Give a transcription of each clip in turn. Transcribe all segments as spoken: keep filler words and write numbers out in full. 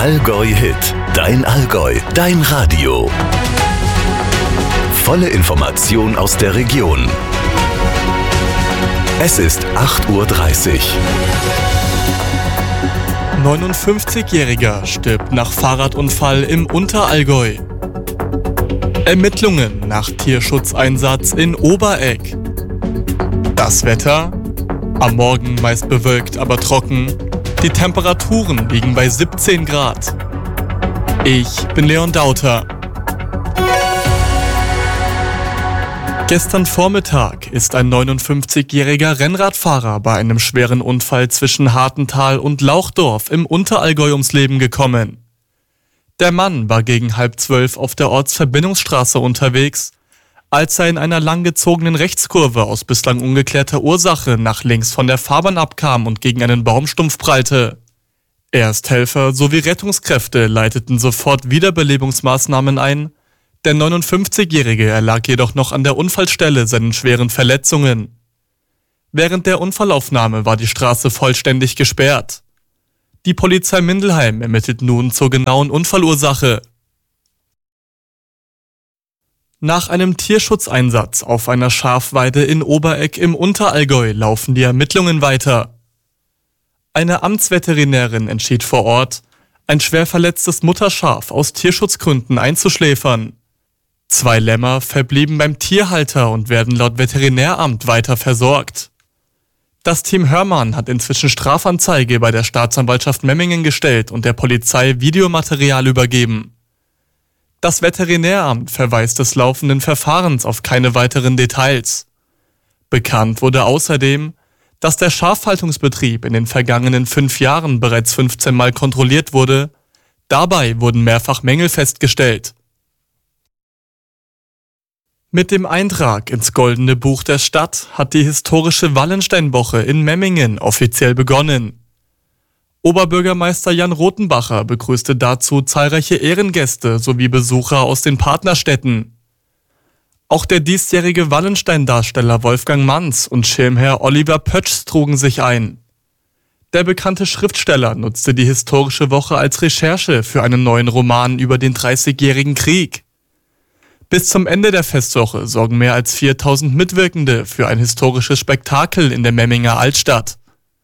Allgäu Hit, dein Allgäu, dein Radio. Volle Information aus der Region. Es ist acht Uhr dreißig. neunundfünfzigjähriger stirbt nach Fahrradunfall im Unterallgäu. Ermittlungen nach Tierschutzeinsatz in Oberegg. Das Wetter? Am Morgen meist bewölkt, aber trocken. Die Temperaturen liegen bei siebzehn Grad. Ich bin Leon Dauter. Gestern Vormittag ist ein neunundfünfzigjähriger Rennradfahrer bei einem schweren Unfall zwischen Hartental und Lauchdorf im Unterallgäu ums Leben gekommen. Der Mann war gegen halb zwölf auf der Ortsverbindungsstraße unterwegs, als er in einer langgezogenen Rechtskurve aus bislang ungeklärter Ursache nach links von der Fahrbahn abkam und gegen einen Baumstumpf prallte. Ersthelfer sowie Rettungskräfte leiteten sofort Wiederbelebungsmaßnahmen ein. Der neunundfünfzigjährige erlag jedoch noch an der Unfallstelle seinen schweren Verletzungen. Während der Unfallaufnahme war die Straße vollständig gesperrt. Die Polizei Mindelheim ermittelt nun zur genauen Unfallursache. Nach einem Tierschutzeinsatz auf einer Schafweide in Oberegg im Unterallgäu laufen die Ermittlungen weiter. Eine Amtsveterinärin entschied vor Ort, ein schwer verletztes Mutterschaf aus Tierschutzgründen einzuschläfern. Zwei Lämmer verblieben beim Tierhalter und werden laut Veterinäramt weiter versorgt. Das Team Hörmann hat inzwischen Strafanzeige bei der Staatsanwaltschaft Memmingen gestellt und der Polizei Videomaterial übergeben. Das Veterinäramt verweist des laufenden Verfahrens auf keine weiteren Details. Bekannt wurde außerdem, dass der Schafhaltungsbetrieb in den vergangenen fünf Jahren bereits fünfzehn Mal kontrolliert wurde. Dabei wurden mehrfach Mängel festgestellt. Mit dem Eintrag ins Goldene Buch der Stadt hat die historische Wallensteinwoche in Memmingen offiziell begonnen. Oberbürgermeister Jan Rothenbacher begrüßte dazu zahlreiche Ehrengäste sowie Besucher aus den Partnerstädten. Auch der diesjährige Wallenstein-Darsteller Wolfgang Manz und Schirmherr Oliver Pötsch trugen sich ein. Der bekannte Schriftsteller nutzte die historische Woche als Recherche für einen neuen Roman über den Dreißigjährigen Krieg. Bis zum Ende der Festwoche sorgen mehr als viertausend Mitwirkende für ein historisches Spektakel in der Memminger Altstadt.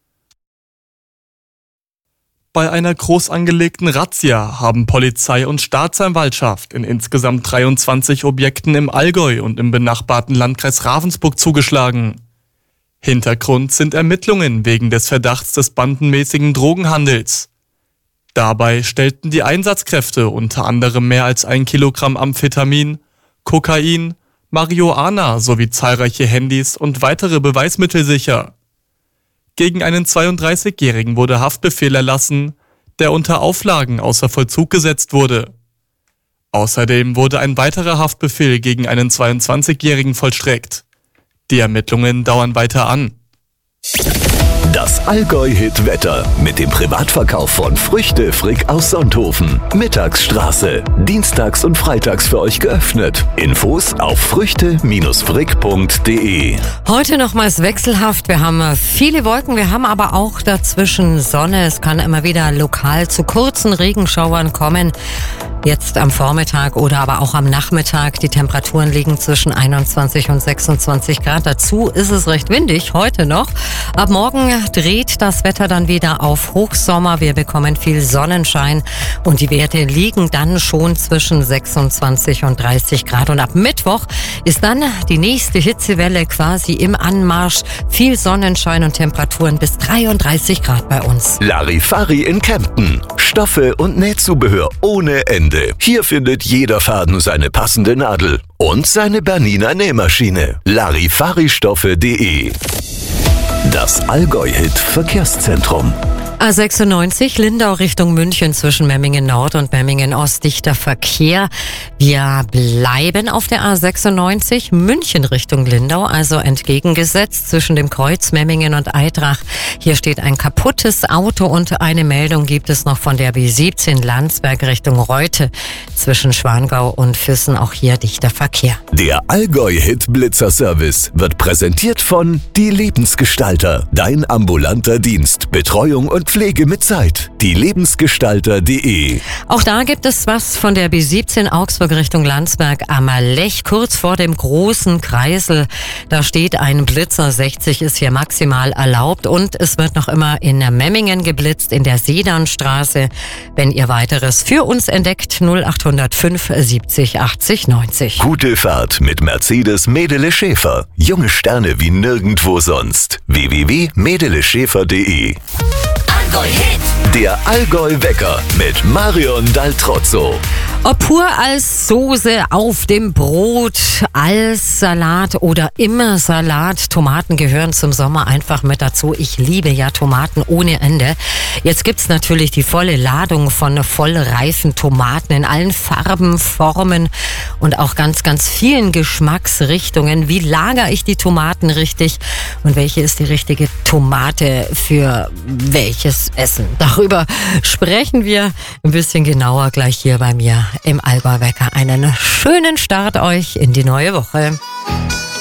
Bei einer groß angelegten Razzia haben Polizei und Staatsanwaltschaft in insgesamt dreiundzwanzig Objekten im Allgäu und im benachbarten Landkreis Ravensburg zugeschlagen. Hintergrund sind Ermittlungen wegen des Verdachts des bandenmäßigen Drogenhandels. Dabei stellten die Einsatzkräfte unter anderem mehr als ein Kilogramm Amphetamin, Kokain, Marihuana sowie zahlreiche Handys und weitere Beweismittel sicher. Gegen einen zweiunddreißigjährigen wurde Haftbefehl erlassen, der unter Auflagen außer Vollzug gesetzt wurde. Außerdem wurde ein weiterer Haftbefehl gegen einen zweiundzwanzigjährigen vollstreckt. Die Ermittlungen dauern weiter an. Das Allgäu-Hit-Wetter mit dem Privatverkauf von Früchte Frick aus Sonthofen. Mittagsstraße. Dienstags und freitags für euch geöffnet. Infos auf früchte Frick punkt de. Heute nochmals wechselhaft. Wir haben viele Wolken, wir haben aber auch dazwischen Sonne. Es kann immer wieder lokal zu kurzen Regenschauern kommen. Jetzt am Vormittag oder aber auch am Nachmittag. Die Temperaturen liegen zwischen einundzwanzig und sechsundzwanzig Grad. Dazu ist es recht windig, heute noch. Ab morgen dreht das Wetter dann wieder auf Hochsommer. Wir bekommen viel Sonnenschein und die Werte liegen dann schon zwischen sechsundzwanzig und dreißig Grad. Und ab Mittwoch ist dann die nächste Hitzewelle quasi im Anmarsch. Viel Sonnenschein und Temperaturen bis dreiunddreißig Grad bei uns. Larifari in Kempten. Stoffe und Nähzubehör ohne Ende. Hier findet jeder Faden seine passende Nadel und seine Bernina Nähmaschine. Larifari-Stoffe punkt de. Das Allgäu-Hit Verkehrszentrum. A sechsundneunzig Lindau Richtung München zwischen Memmingen Nord und Memmingen Ost dichter Verkehr. Wir bleiben auf der A sechsundneunzig München Richtung Lindau, also entgegengesetzt zwischen dem Kreuz Memmingen und Eitrach. Hier steht ein kaputtes Auto und eine Meldung gibt es noch von der B siebzehn Landsberg Richtung Reute zwischen Schwangau und Füssen, auch hier dichter Verkehr. Der Allgäu-Hit Blitzer Service wird präsentiert von Die Lebensgestalter, dein ambulanter Dienst, Betreuung und Pflege mit Zeit. Die Lebensgestalter punkt de. Auch da gibt es was von der B siebzehn Augsburg Richtung Landsberg am Lech, kurz vor dem großen Kreisel. Da steht ein Blitzer, sechzig ist hier maximal erlaubt und es wird noch immer in Memmingen geblitzt, in der Sedanstraße. Wenn ihr weiteres für uns entdeckt, null acht null fünf siebzig achtzig neunzig. Gute Fahrt mit Mercedes Medele Schäfer. Junge Sterne wie nirgendwo sonst. w w w punkt medele schäfer punkt de. Der Allgäu-Wecker mit Marion Daltrozzo. Ob pur als Soße auf dem Brot, als Salat oder immer Salat, Tomaten gehören zum Sommer einfach mit dazu. Ich liebe ja Tomaten ohne Ende. Jetzt gibt's natürlich die volle Ladung von vollreifen Tomaten in allen Farben, Formen und auch ganz, ganz vielen Geschmacksrichtungen. Wie lagere ich die Tomaten richtig und welche ist die richtige Tomate für welches Essen? Darüber sprechen wir ein bisschen genauer gleich hier bei mir im Allgäu-Wecker. Einen schönen Start euch in die neue Woche.